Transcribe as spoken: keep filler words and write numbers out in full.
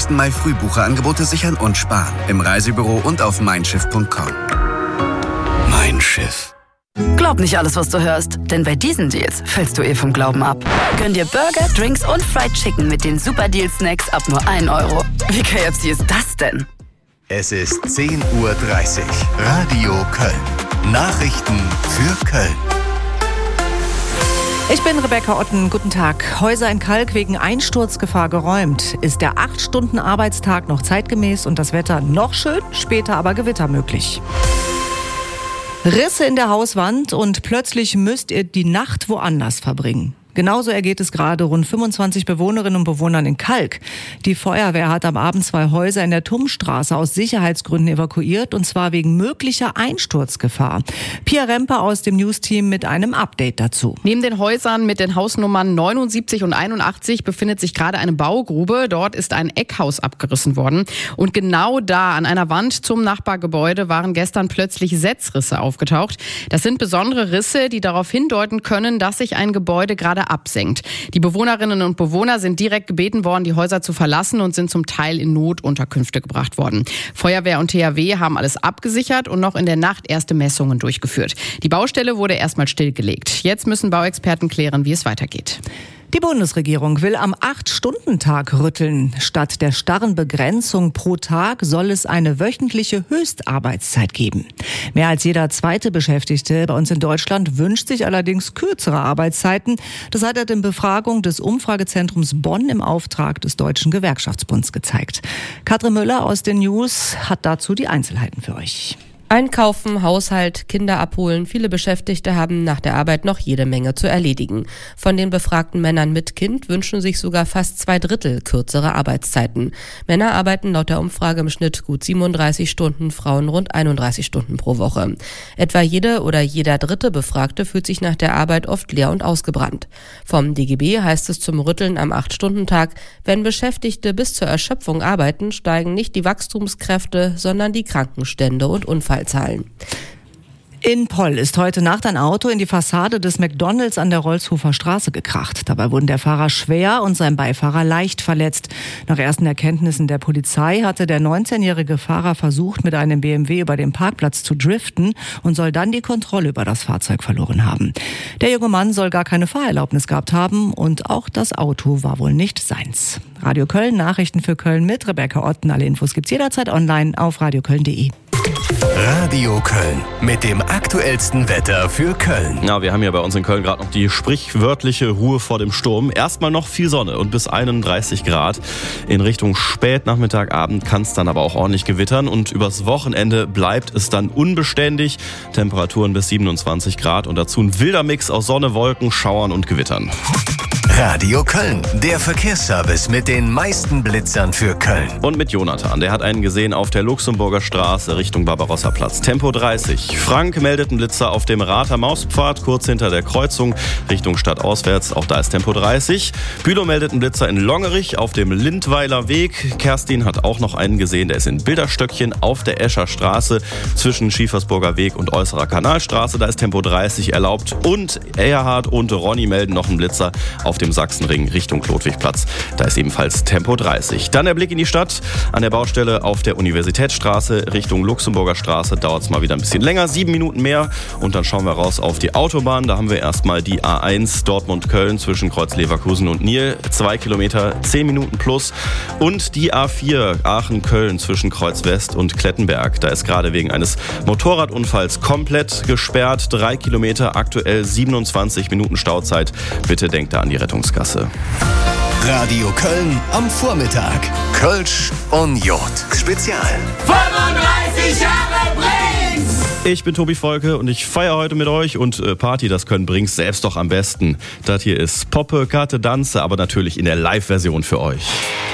einunddreißigsten Mai Frühbucherangebote sichern und sparen. Im Reisebüro und auf mein schiff punkt com. Mein Schiff. Glaub nicht alles, was du hörst, denn bei diesen Deals fällst du eh vom Glauben ab. Gönn dir Burger, Drinks und Fried Chicken mit den Super Deal Snacks ab nur ein Euro. Wie K F C ist das denn? Es ist zehn Uhr dreißig. Radio Köln. Nachrichten für Köln. Ich bin Rebecca Otten. Guten Tag. Häuser in Kalk wegen Einsturzgefahr geräumt. Ist der acht Stunden Arbeitstag noch zeitgemäß und das Wetter noch schön, später aber Gewitter möglich. Risse in der Hauswand und plötzlich müsst ihr die Nacht woanders verbringen. Genauso ergeht es gerade rund fünfundzwanzig Bewohnerinnen und Bewohnern in Kalk. Die Feuerwehr hat am Abend zwei Häuser in der Tummstraße aus Sicherheitsgründen evakuiert, und zwar wegen möglicher Einsturzgefahr. Pia Remper aus dem News-Team mit einem Update dazu. Neben den Häusern mit den Hausnummern neunundsiebzig und einundachtzig befindet sich gerade eine Baugrube. Dort ist ein Eckhaus abgerissen worden. Und genau da an einer Wand zum Nachbargebäude waren gestern plötzlich Setzrisse aufgetaucht. Das sind besondere Risse, die darauf hindeuten können, dass sich ein Gebäude gerade absenkt. Die Bewohnerinnen und Bewohner sind direkt gebeten worden, die Häuser zu verlassen und sind zum Teil in Notunterkünfte gebracht worden. Feuerwehr und T H W haben alles abgesichert und noch in der Nacht erste Messungen durchgeführt. Die Baustelle wurde erstmal stillgelegt. Jetzt müssen Bauexperten klären, wie es weitergeht. Die Bundesregierung will am acht-Stunden-Tag rütteln. Statt der starren Begrenzung pro Tag soll es eine wöchentliche Höchstarbeitszeit geben. Mehr als jeder zweite Beschäftigte bei uns in Deutschland wünscht sich allerdings kürzere Arbeitszeiten. Das hat er in Befragung des Umfragezentrums Bonn im Auftrag des Deutschen Gewerkschaftsbunds gezeigt. Katrin Müller aus den News hat dazu die Einzelheiten für euch. Einkaufen, Haushalt, Kinder abholen. Viele Beschäftigte haben nach der Arbeit noch jede Menge zu erledigen. Von den befragten Männern mit Kind wünschen sich sogar fast zwei Drittel kürzere Arbeitszeiten. Männer arbeiten laut der Umfrage im Schnitt gut siebenunddreißig Stunden, Frauen rund einunddreißig Stunden pro Woche. Etwa jede oder jeder dritte Befragte fühlt sich nach der Arbeit oft leer und ausgebrannt. Vom D G B heißt es zum Rütteln am acht-Stunden-Tag, wenn Beschäftigte bis zur Erschöpfung arbeiten, steigen nicht die Wachstumskräfte, sondern die Krankenstände und Unfallzahlen. In Poll ist heute Nacht ein Auto in die Fassade des McDonald's an der Rolzhofer Straße gekracht. Dabei wurden der Fahrer schwer und sein Beifahrer leicht verletzt. Nach ersten Erkenntnissen der Polizei hatte der neunzehnjährige Fahrer versucht, mit einem B M W über den Parkplatz zu driften und soll dann die Kontrolle über das Fahrzeug verloren haben. Der junge Mann soll gar keine Fahrerlaubnis gehabt haben und auch das Auto war wohl nicht seins. Radio Köln, Nachrichten für Köln mit Rebecca Otten. Alle Infos gibt's jederzeit online auf radioköln punkt de. Radio Köln mit dem aktuellsten Wetter für Köln. Ja, wir haben ja bei uns in Köln gerade noch die sprichwörtliche Ruhe vor dem Sturm. Erstmal noch viel Sonne und bis einunddreißig Grad. In Richtung Spätnachmittag, Abend kann es dann aber auch ordentlich gewittern. Und übers Wochenende bleibt es dann unbeständig. Temperaturen bis siebenundzwanzig Grad und dazu ein wilder Mix aus Sonne, Wolken, Schauern und Gewittern. Radio Köln, der Verkehrsservice mit den meisten Blitzern für Köln. Und mit Jonathan, der hat einen gesehen auf der Luxemburger Straße Richtung Barbarossa-Platz. Tempo dreißig. Frank meldet einen Blitzer auf dem Rather Mauspfad, kurz hinter der Kreuzung, Richtung Stadtauswärts. Auch da ist Tempo dreißig. Bülow meldet einen Blitzer in Longerich auf dem Lindweiler Weg. Kerstin hat auch noch einen gesehen, der ist in Bilderstöckchen auf der Escher Straße zwischen Schiefersburger Weg und Äußerer Kanalstraße. Da ist Tempo dreißig erlaubt. Und Erhard und Ronny melden noch einen Blitzer auf dem Sachsenring Richtung Klotwigplatz. Da ist ebenfalls Tempo dreißig. Dann der Blick in die Stadt. An der Baustelle auf der Universitätsstraße Richtung Luxemburger Straße dauert es mal wieder ein bisschen länger, sieben Minuten mehr. Und dann schauen wir raus auf die Autobahn. Da haben wir erstmal die A eins Dortmund-Köln zwischen Kreuz Leverkusen und Nierl. Zwei Kilometer, zehn Minuten plus. Und die A vier Aachen-Köln zwischen Kreuz West und Klettenberg. Da ist gerade wegen eines Motorradunfalls komplett gesperrt. Drei Kilometer, aktuell siebenundzwanzig Minuten Stauzeit. Bitte denkt da an die Rettungsgasse. Radio Köln am Vormittag. Kölsch und Jod. Spezial. fünfunddreißig Jahre Brings! Ich bin Tobi Volke und ich feiere heute mit euch und äh, Party, das können Brings selbst doch am besten. Das hier ist Poppe, Karte, Danze, aber natürlich in der Live-Version für euch.